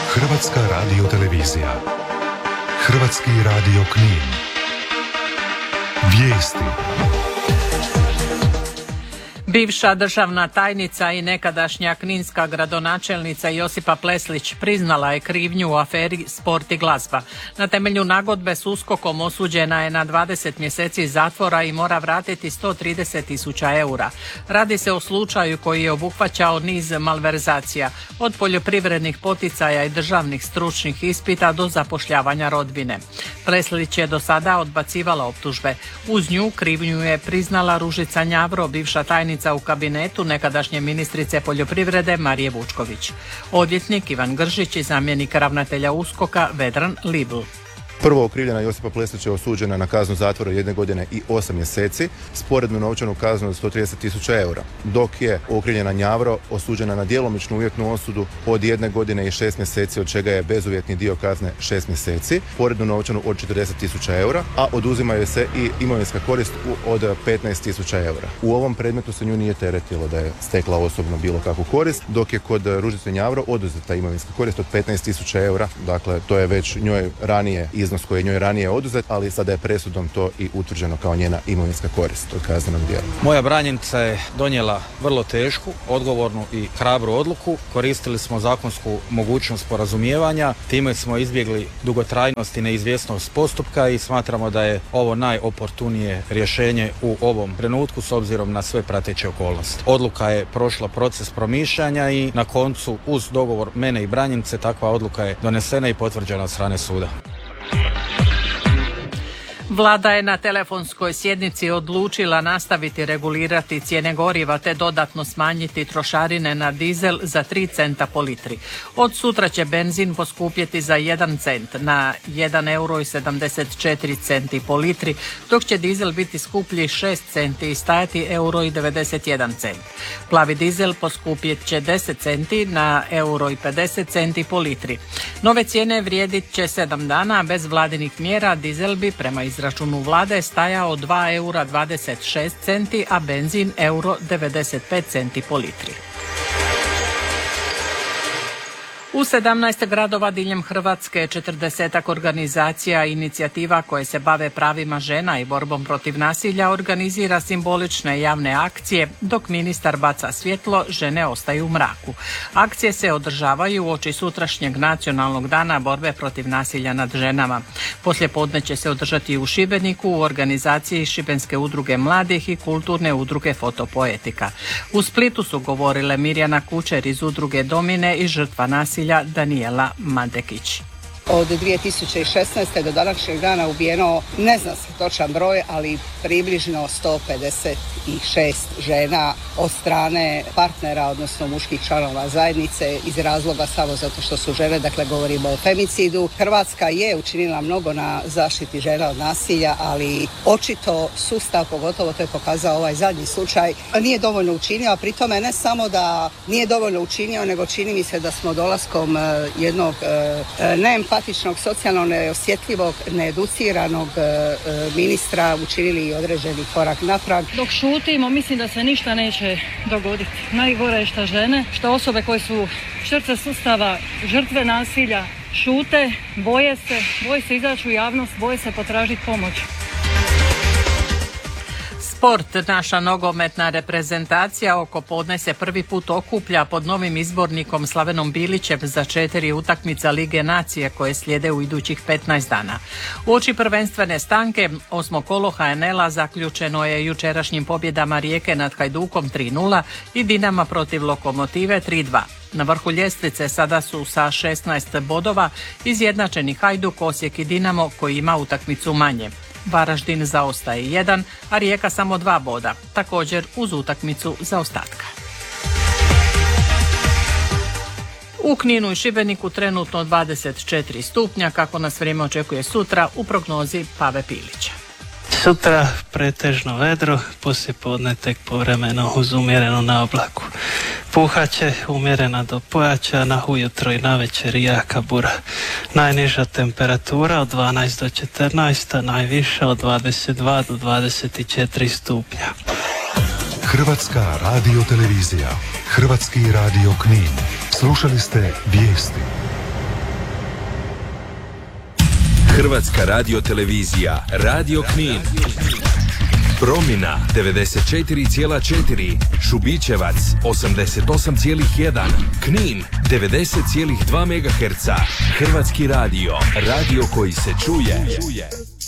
Hrvatska radiotelevizija. Hrvatski radio Knin. Vijesti. Bivša državna tajnica i nekadašnja kninska gradonačelnica Josipa Pleslić priznala je krivnju u aferi Sport i glazba. Na temelju nagodbe s USKOK-om osuđena je na 20 mjeseci zatvora i mora vratiti 130.000 eura. Radi se o slučaju koji je obuhvaćao niz malverzacija, od poljoprivrednih poticaja i državnih stručnih ispita do zapošljavanja rodbine. Pleslić je do sada odbacivala optužbe. Uz nju krivnju je priznala Ružica Njavro, bivša tajnica u kabinetu nekadašnje ministrice poljoprivrede Marije Vučković. Odvjetnik Ivan Gržić i zamjenik ravnatelja USKOK-a Vedran Libl. Prvo okrivljena Josipa Pleslić je osuđena na kaznu zatvora 1 godine i 8 mjeseci, sporednu novčanu kaznu od 130.000 eura, dok je okrivljena Njavro osuđena na djelomičnu uvjetnu osudu od 1 godine i 6 mjeseci, od čega je bezuvjetni dio kazne 6 mjeseci, sporednu novčanu od 40.000 eura, a oduzimaju se i imovinska korist od 15.000 eura. U ovom predmetu se nju nije teretilo da je stekla osobno bilo kakvu korist, dok je kod Ružice Njavro oduzeta imovinska korist od 15.000 eura, dakle to je već njoj ranije iznos koji je njoj ranije oduzet, ali sada je presudom to i utvrđeno kao njena imovinska korist od kaznenog djela. Moja branjenica je donijela vrlo tešku, odgovornu i hrabru odluku. Koristili smo zakonsku mogućnost sporazumijevanja, time smo izbjegli dugotrajnost i neizvjesnost postupka i smatramo da je ovo najoportunije rješenje u ovom trenutku s obzirom na sve prateće okolnosti. Odluka je prošla proces promišljanja i na koncu uz dogovor mene i branjenice takva odluka je donesena i potvrđena od strane suda. Vlada je na telefonskoj sjednici odlučila nastaviti regulirati cijene goriva te dodatno smanjiti trošarine na dizel za 3 centa po litri. Od sutra će benzin poskupjeti za 1 cent na 1,74 euro po litri, dok će dizel biti skuplji 6 centi i stajati 1,91 cent. Plavi dizel poskupjet će 10 centi na 1,50 euro po litri. Nove cijene vrijedit će 7 dana, bez vladinih mjera dizel bi prema izračunu vlade stajao 2,26 eura, a benzin 1,95 eura po litri. U 17 gradova diljem Hrvatske 40-ak organizacija i inicijativa koje se bave pravima žena i borbom protiv nasilja organizira simbolične javne akcije, dok ministar baca svjetlo, žene ostaju u mraku. Akcije se održavaju uoči sutrašnjeg nacionalnog dana borbe protiv nasilja nad ženama. Poslijepodne će se održati u Šibeniku u organizaciji Šibenske udruge mladih i kulturne udruge Fotopoetika. U Splitu su govorile Mirjana Kučer iz udruge Domine i žrtva nasilja Danijela Mandekić. Od 2016. do današnjeg dana ubijeno, ne zna se točan broj, ali približno 156 žena od strane partnera, odnosno muških članova zajednice, iz razloga samo zato što su žene, dakle govorimo o femicidu. Hrvatska je učinila mnogo na zaštiti žena od nasilja, ali očito sustav, pogotovo to je pokazao ovaj zadnji slučaj, nije dovoljno učinio, a pri tome ne samo da nije dovoljno učinio, nego čini mi se da smo dolaskom jednog neempatičnog, socijalno neosjetljivog, needuciranog ministra učinili i određeni korak natrag. Dok šutimo, mislim da se ništa neće dogoditi. Najgore je što žene, što osobe koje su žrtve sustava, žrtve nasilja, šute, boje se izaći u javnost, boje se potražiti pomoć. Sport. Naša nogometna reprezentacija oko podne se prvi put okuplja pod novim izbornikom Slavenom Bilićem za 4 utakmica Lige nacije koje slijede u idućih 15 dana. Uoči prvenstvene stanke, 8. kolo HNL-a zaključeno je jučerašnjim pobjedama Rijeke nad Hajdukom 3-0 i Dinama protiv Lokomotive 3-2. Na vrhu ljestvice sada su sa 16 bodova izjednačeni Hajduk, Osijek i Dinamo koji ima utakmicu manje. Varaždin zaostaje 1, a Rijeka samo 2 boda, također uz utakmicu zaostatka. U Kninu i Šibeniku trenutno 24 stupnja, kako nas vrijeme očekuje sutra u prognozi Pave Pilića. Sutra pretežno vedro, poslijepodne tek povremeno uz umjerenu naoblaku. Puhaće umjerena do pojačana, ujutro i navečer jaka bura. Najniža temperatura od 12 do 14, a najviša od 22 do 24 stupnja. Hrvatska radiotelevizija, Hrvatski radio Knin. Slušali ste vijesti. Hrvatska radiotelevizija, Radio Knin. Promina 94,4, Šubićevac 88,1, Knin 90,2 MHz. Hrvatski radio, radio koji se čuje.